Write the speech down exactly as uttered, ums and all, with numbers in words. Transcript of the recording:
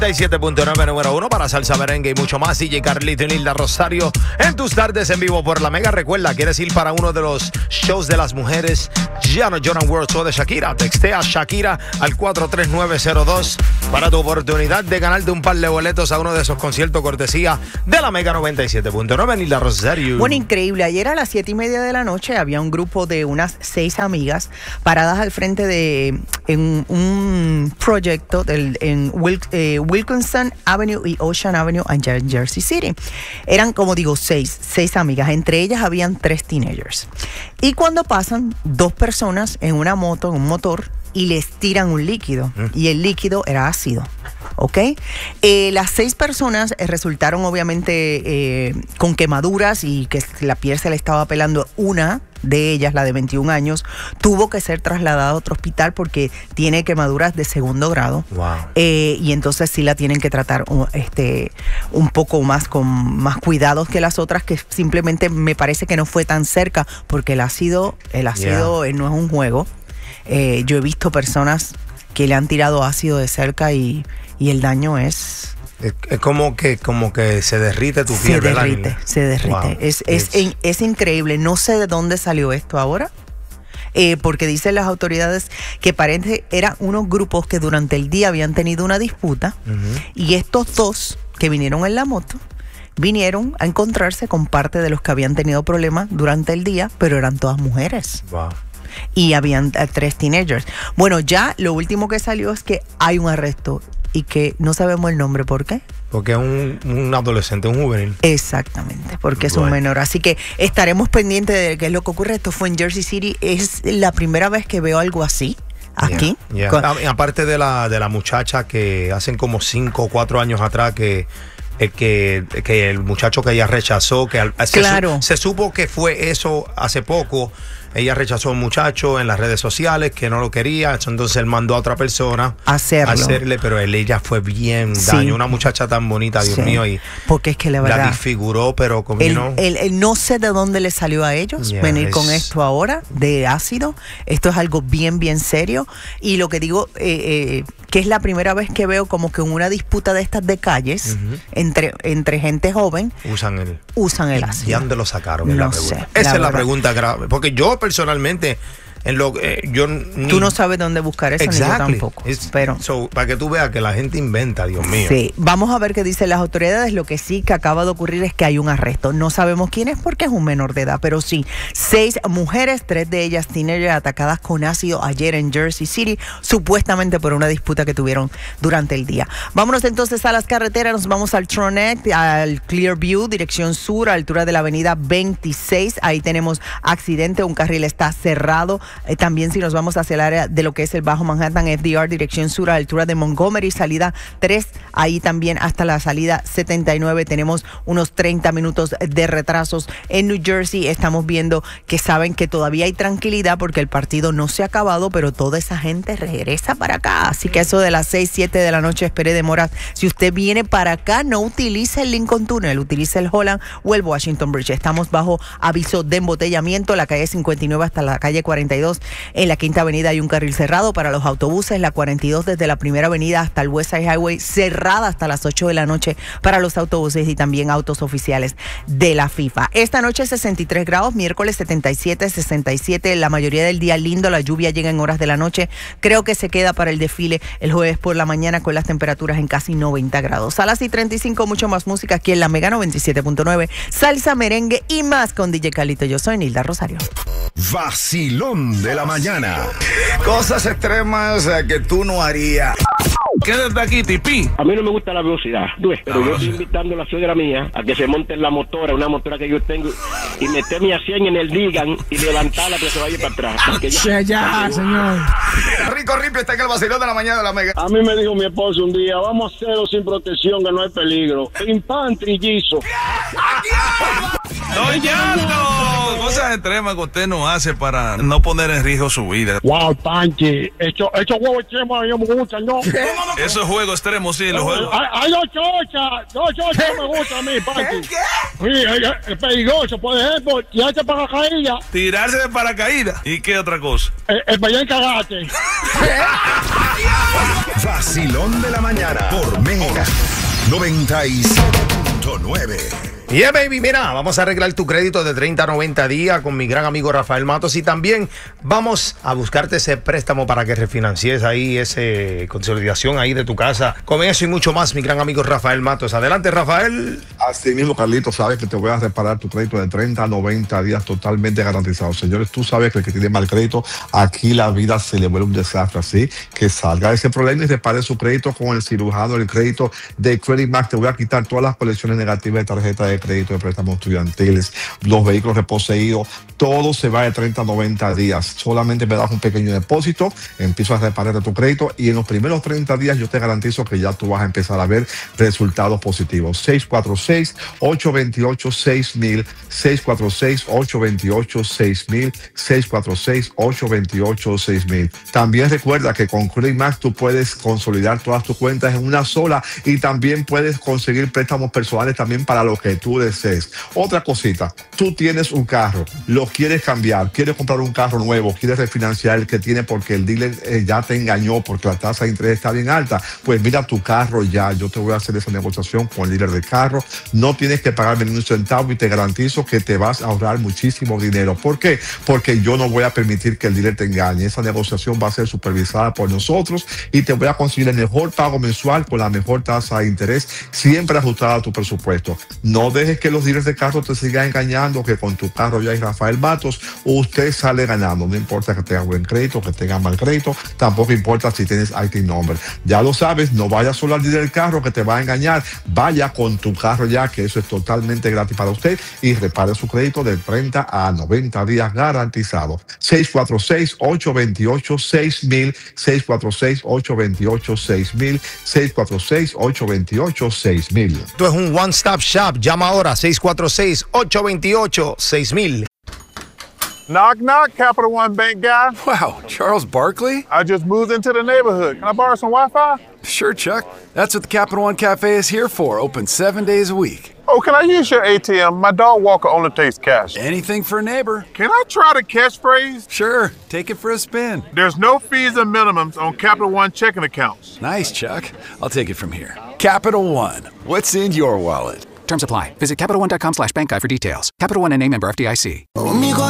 noventa y siete punto nueve número uno para salsa, merengue y mucho más. D J Carlito y Nilda Rosario en tus tardes en vivo por La Mega. Recuerda, ¿quieres ir para uno de los shows de las mujeres? Ya no Jordan World Tour de Shakira. Textea Shakira al cuatro tres nueve cero dos para tu oportunidad de ganarte un par de boletos a uno de esos conciertos cortesía de La Mega noventa y siete punto nueve. Nilda Rosario. Bueno, increíble. Ayer a las siete y media de la noche había un grupo de unas seis amigas paradas al frente de en un proyecto del, en Wil, eh, Wilkinson Avenue y Ocean Avenue en Jersey City. Eran, como digo, seis, seis amigas. Entre ellas habían tres teenagers. Y cuando pasan dos personas en una moto, en un motor, y les tiran un líquido. Mm. Y el líquido era ácido. ¿Ok? Eh, las seis personas eh, resultaron obviamente eh, con quemaduras y que la piel se le estaba pelando. Una de ellas, la de veintiún años, tuvo que ser trasladada a otro hospital porque tiene quemaduras de segundo grado. Wow. Eh, y entonces sí la tienen que tratar uh, este, un poco más con más cuidados que las otras, que simplemente me parece que no fue tan cerca porque el ácido, el ácido yeah. eh, no es un juego. Eh, yo he visto personas que le han tirado ácido de cerca y, y el daño es... Es, es como que como que se derrite tu piel. Se derrite, se derrite. Wow. Es, es, es, es increíble. No sé de dónde salió esto ahora, eh, porque dicen las autoridades que parece eran unos grupos que durante el día habían tenido una disputa uh-huh. y estos dos que vinieron en la moto vinieron a encontrarse con parte de los que habían tenido problemas durante el día, pero eran todas mujeres. Wow. Y habían uh, tres teenagers. Bueno, ya lo último que salió es que hay un arresto y que no sabemos el nombre. ¿Por qué? Porque es un, un adolescente, un juvenil. Exactamente, porque es bueno. un menor. Así que estaremos pendientes de qué es lo que ocurre. Esto fue en Jersey City. Es la primera vez que veo algo así aquí. Yeah, yeah. Con... Aparte de la, de la muchacha que hacen como cinco o cuatro años atrás que... Que, que el muchacho que ella rechazó, que al, claro. se, se supo que fue eso hace poco. Ella rechazó a un muchacho en las redes sociales que no lo quería, entonces él mandó a otra persona Hacerlo. a hacerle, pero él, ella fue bien sí. daño. Una muchacha tan bonita, Dios sí. mío, y porque es que la verdad la disfiguró, pero como el, no. El, el, no sé de dónde le salió a ellos yeah, venir es... con esto ahora de ácido. Esto es algo bien, bien serio. Y lo que digo, eh, eh, que es la primera vez que veo como que en una disputa de estas de calles, uh-huh. entre, entre gente joven, usan el, usan el ácido. ¿Y dónde lo sacaron? No es la sé. Esa la es verdad. la pregunta grave. Porque yo personalmente... En lo, eh, yo ni... Tú no sabes dónde buscar eso, exactly. Ni yo tampoco. It's, pero... so, para que tú veas que la gente inventa, Dios mío. Sí, vamos a ver qué dicen las autoridades. Lo que sí que acaba de ocurrir es que hay un arresto. No sabemos quién es porque es un menor de edad, pero sí, seis mujeres, tres de ellas teenagers atacadas con ácido ayer en Jersey City, supuestamente por una disputa que tuvieron durante el día. Vámonos entonces a las carreteras, nos vamos al Tronet, al Clearview, dirección sur, a altura de la avenida veintiséis. Ahí tenemos accidente, un carril está cerrado. Eh, también si nos vamos hacia el área de lo que es el Bajo Manhattan, F D R, dirección sur a la altura de Montgomery, salida tres, ahí también hasta la salida setenta y nueve tenemos unos treinta minutos de retrasos. En New Jersey estamos viendo que saben que todavía hay tranquilidad porque el partido no se ha acabado, pero toda esa gente regresa para acá, así que eso de las seis, siete de la noche espere demoras. Si usted viene para acá, no utilice el Lincoln Tunnel, utilice el Holland o el Washington Bridge. Estamos bajo aviso de embotellamiento, la calle cincuenta y nueve hasta la calle cuarenta y dos. En la Quinta Avenida hay un carril cerrado para los autobuses, la cuarenta y dos desde la Primera Avenida hasta el West Side Highway cerrada hasta las ocho de la noche para los autobuses y también autos oficiales de la FIFA. Esta noche sesenta y tres grados, miércoles setenta y siete, sesenta y siete, la mayoría del día lindo, la lluvia llega en horas de la noche, creo que se queda para el desfile el jueves por la mañana con las temperaturas en casi noventa grados. A las y treinta y cinco, mucho más música aquí en la Mega noventa y siete punto nueve, salsa, merengue y más con D J Carlito. Yo soy Nilda Rosario. Vacilón de la mañana. Cosas extremas eh, que tú no harías. Quédate aquí, Tipi. A mí no me gusta la velocidad, pero yo estoy invitando a la suegra mía a que se monte en la motora, una motora que yo tengo, y meterme a cien en el Digan y levantarla que se vaya para atrás. Ya, ya, señor. Rico Ripi está en el vacilón de la mañana de la Mega. A mí me dijo mi esposo un día, vamos a hacerlo sin protección, que no hay peligro. Pim, pam, trillizo. ¡Estoy llanto! Cosas extremas que usted no hace para no poner en riesgo su vida. Wow, Panchi, estos huevos extremos a mí me gustan, ¿no? Esos juegos extremos, sí, los juegos. Hay, hay dos chochas, dos chochas que me gustan a mí, Panchi. Sí, es peligroso, por ejemplo, tirarse para paracaídas. Tirarse de paracaídas. ¿Y qué otra cosa? El, el para allá en cagate. Vacilón de la mañana por Mega noventa y siete punto nueve. Yeah, baby, mira, vamos a arreglar tu crédito de treinta a noventa días con mi gran amigo Rafael Matos y también vamos a buscarte ese préstamo para que refinancies ahí esa consolidación ahí de tu casa. Con eso y mucho más, mi gran amigo Rafael Matos. Adelante, Rafael. Así mismo, Carlito, sabes que te voy a reparar tu crédito de treinta a noventa días totalmente garantizado. Señores, tú sabes que el que tiene mal crédito, aquí la vida se le vuelve un desastre, así que salga de ese problema y repare su crédito con el cirujano del crédito de Credit Max. Te voy a quitar todas las colecciones negativas de tarjeta de crédito, de préstamos estudiantiles, los vehículos reposeídos, todo se va de treinta a noventa días. Solamente me das un pequeño depósito, empiezo a reparar tu crédito y en los primeros treinta días yo te garantizo que ya tú vas a empezar a ver resultados positivos. seis cuatro seis, ocho dos ocho, seis mil, seis cuatro seis, ocho dos ocho, seis mil, seis cuatro seis, ocho dos ocho, seis mil. También recuerda que con Credit Max tú puedes consolidar todas tus cuentas en una sola y también puedes conseguir préstamos personales también para lo que tú desees. Otra cosita, tú tienes un carro, lo quieres cambiar, quieres comprar un carro nuevo, quieres refinanciar el que tiene porque el dealer eh, ya te engañó porque la tasa de interés está bien alta, pues mira tu carro ya, yo te voy a hacer esa negociación con el dealer del carro, no tienes que pagarme ni un centavo y te garantizo que te vas a ahorrar muchísimo dinero. ¿Por qué? Porque yo no voy a permitir que el dealer te engañe, esa negociación va a ser supervisada por nosotros y te voy a conseguir el mejor pago mensual con la mejor tasa de interés, siempre ajustada a tu presupuesto. No dejes que los dealers de carro te sigan engañando, que con tu carro ya hay Rafael Matos, usted sale ganando. No importa que tenga buen crédito, que tenga mal crédito, tampoco importa si tienes I T number. Ya lo sabes, no vayas solo al dealer del carro que te va a engañar, vaya con tu carro ya, que eso es totalmente gratis para usted y repare su crédito de treinta a noventa días garantizado. seis cuatro seis, ocho dos ocho, seis mil, seis cuatro seis, ocho dos ocho, seis mil, seis cuatro seis, ocho dos ocho, seis mil. Esto es un one-stop shop. Llama ahora seis cuatro seis, ocho dos ocho, seis mil. Knock, knock, Capital One Bank guy. Wow, Charles Barkley? I just moved into the neighborhood. Can I borrow some Wi-Fi? Sure, Chuck. That's what the Capital One Cafe is here for, open seven days a week. Oh, can I use your A T M? My dog walker only takes cash. Anything for a neighbor. Can I try the catchphrase? Sure, take it for a spin. There's no fees and minimums on Capital One checking accounts. Nice, Chuck. I'll take it from here. Capital One, what's in your wallet? Terms apply. Visit CapitalOne.com slash bank guide for details. Capital One N A member F D I C.